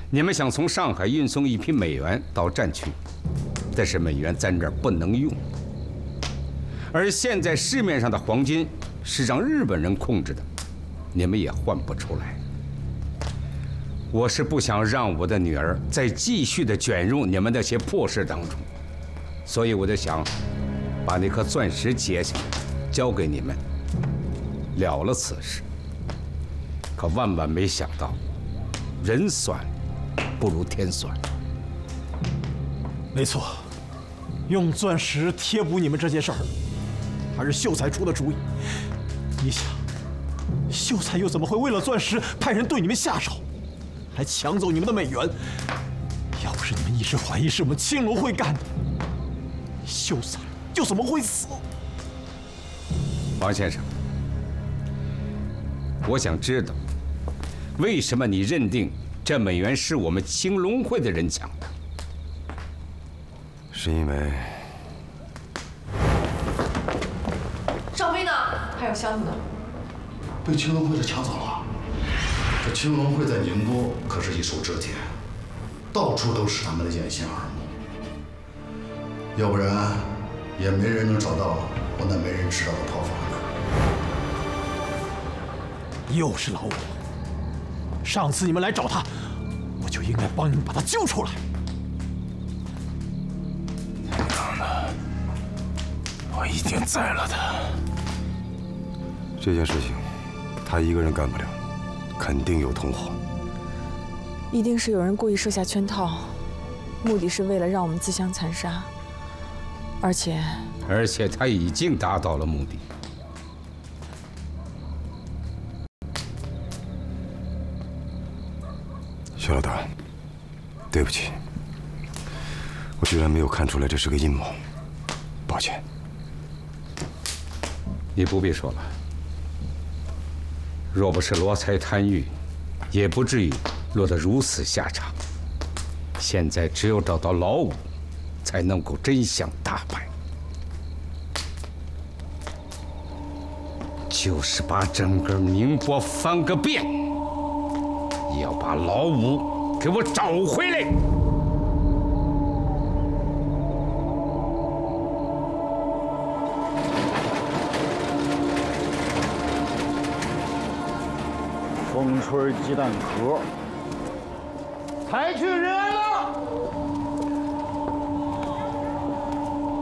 你们想从上海运送1批美元到战区，但是美元在这儿不能用。而现在市面上的黄金是让日本人控制的，你们也换不出来。我是不想让我的女儿再继续的卷入你们那些破事当中，所以我就想把那颗钻石接下来，交给你们，了了此事。可万万没想到，人算不如天算。 没错，用钻石贴补你们这件事儿，还是秀才出的主意。你想，秀才又怎么会为了钻石派人对你们下手，还抢走你们的美元？要不是你们一直怀疑是我们青龙会干的，秀才又怎么会死？ 王先生，我想知道，为什么你认定这美元是我们青龙会的人抢的？ 是因为上飞呢？还有箱子呢？ 被青龙会的抢走了。这青龙会在宁波可是一手遮天，到处都是他们的眼线耳目。要不然，也没人能找到我那没人知道的炮房了。 又是老五。上次你们来找他，我就应该帮你们把他揪出来。 我一定宰了他。这件事情，他一个人干不了，肯定有同伙。 一定是有人故意设下圈套，目的是为了让我们自相残杀。而且他已经达到了目的。 徐老大，对不起，我居然没有看出来这是个阴谋，抱歉。 你不必说了。若不是罗才贪欲，也不至于落得如此下场。现在只有找到老五，才能够真相大白。就是把整个宁波翻个遍，也要把老五给我找回来。 风吹鸡蛋壳，才去人。